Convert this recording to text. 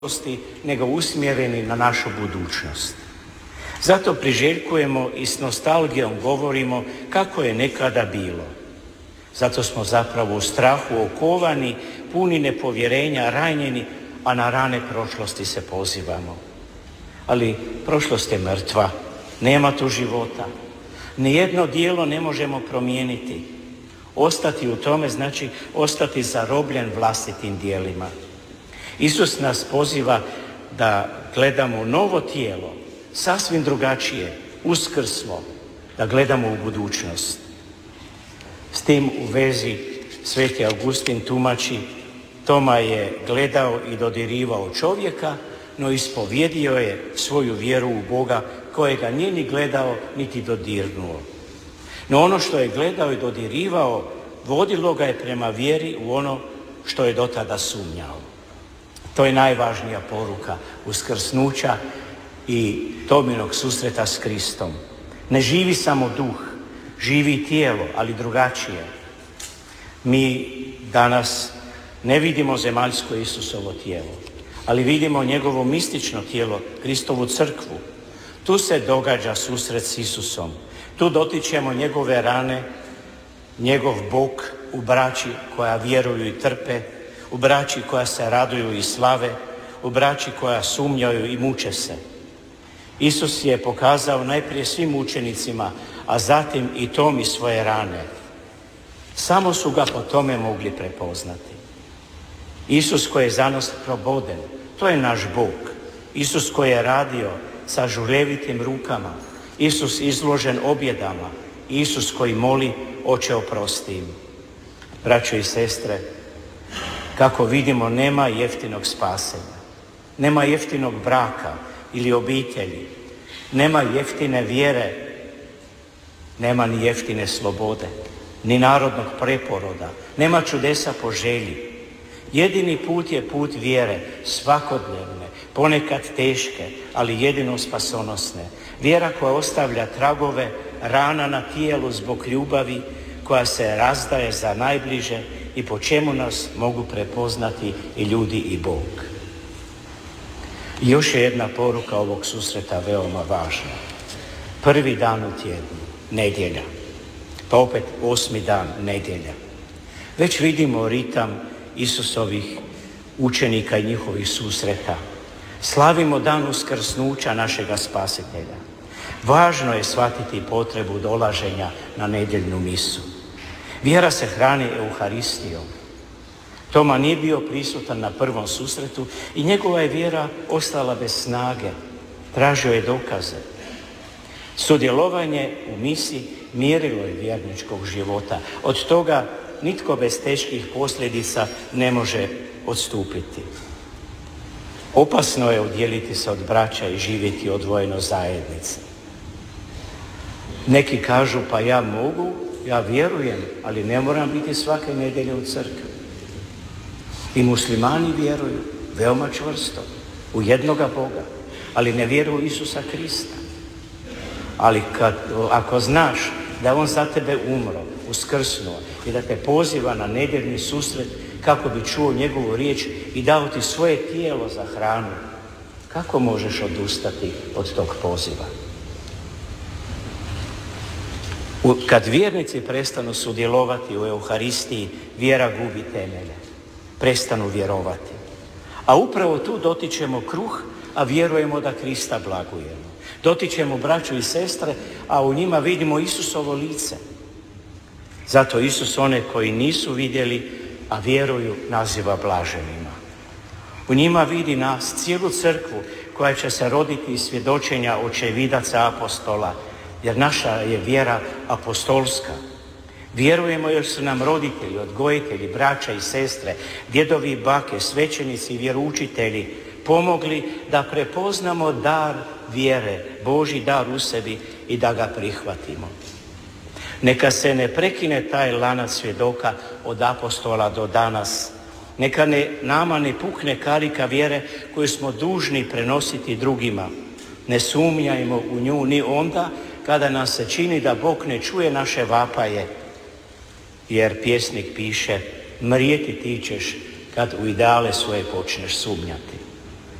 nego usmjereni na našu budućnost. Zato priželjkujemo i s nostalgijom govorimo kako je nekada bilo. Zato smo zapravo u strahu okovani, puni nepovjerenja, ranjeni, a na rane prošlosti se pozivamo. Ali prošlost je mrtva, nema tu života. Nijedno djelo ne možemo promijeniti. Ostati u tome znači ostati zarobljen vlastitim djelima. Isus nas poziva da gledamo novo tijelo, sasvim drugačije, uskrslo, da gledamo u budućnost. S tim u vezi Sveti Augustin tumači, Toma je gledao i dodirivao čovjeka, no ispovjedio je svoju vjeru u Boga kojega nije ni gledao niti dodirnuo. No ono što je gledao i dodirivao vodilo ga je prema vjeri u ono što je dotada sumnjao. To je najvažnija poruka uskrsnuća i Tominog susreta s Kristom. Ne živi samo duh, živi tijelo, ali drugačije. Mi danas ne vidimo zemaljsko Isusovo tijelo, ali vidimo njegovo mistično tijelo, Kristovu crkvu. Tu se događa susret s Isusom. Tu dotičemo njegove rane, njegov bok u braći koja vjeruju i trpe, u braći koja se raduju i slave, u braći koja sumnjaju i muče se. Isus je pokazao najprije svim učenicima, a zatim i Tomi svoje rane. Samo su ga po tome mogli prepoznati. Isus koji je za nas proboden, to je naš Bog. Isus koji je radio sa žurevitim rukama, Isus izložen objedama, Isus koji moli, Oče oprosti im. Braćo i sestre, kako vidimo, nema jeftinog spasenja, nema jeftinog braka ili obitelji, nema jeftine vjere, nema ni jeftine slobode, ni narodnog preporoda, nema čudesa po želji. Jedini put je put vjere, svakodnevne, ponekad teške, ali jedino spasonosne. Vjera koja ostavlja tragove, rana na tijelu zbog ljubavi, koja se razdaje za najbliže i po čemu nas mogu prepoznati i ljudi i Bog. I još je jedna poruka ovog susreta veoma važna. Prvi dan u tjednu, nedjelja, pa opet 8. dan, nedjelja. Već vidimo ritam Isusovih učenika i njihovih susreta. Slavimo dan uskrsnuća našega Spasitelja. Važno je shvatiti potrebu dolaženja na nedjeljnu misu. Vjera se hrani Euharistijom. Toma nije bio prisutan na prvom susretu i njegova je vjera ostala bez snage. Tražio je dokaze. Sudjelovanje u misi mjerilo je vjerničkog života. Od toga nitko bez teških posljedica ne može odstupiti. Opasno je oddijeliti se od braća i živjeti odvojeno zajednici. Neki kažu, pa ja mogu, ja vjerujem, ali ne moram biti svake nedjelje u crkvi. I muslimani vjeruju veoma čvrsto u jednoga Boga, ali ne vjeruju u Isusa Krista. Ali ako znaš da on za tebe umro, uskrsnuo i da te poziva na nedjeljni susret kako bi čuo njegovu riječ i dao ti svoje tijelo za hranu, kako možeš odustati od tog poziva? Kad vjernici prestanu sudjelovati u Euharistiji, vjera gubi temelje. Prestanu vjerovati. A upravo tu dotičemo kruh, a vjerujemo da Krista blagujemo. Dotičemo braću i sestre, a u njima vidimo Isusovo lice. Zato Isus one koji nisu vidjeli, a vjeruju, naziva blaženima. U njima vidi nas, cijelu crkvu koja će se roditi iz svjedočenja očevidaca apostola, jer naša je vjera apostolska. Vjerujemo jer su nam roditelji, odgojitelji, braća i sestre, djedovi i bake, svećenici i vjeroučitelji pomogli da prepoznamo dar vjere, Božji dar u sebi i da ga prihvatimo. Neka se ne prekine taj lanac svjedoka od apostola do danas. Neka nama ne pukne karika vjere koju smo dužni prenositi drugima. Ne sumnjajmo u nju ni onda kada nam se čini da Bog ne čuje naše vapaje. Jer pjesnik piše, mrijeti ti ćeš kad u ideale svoje počneš sumnjati.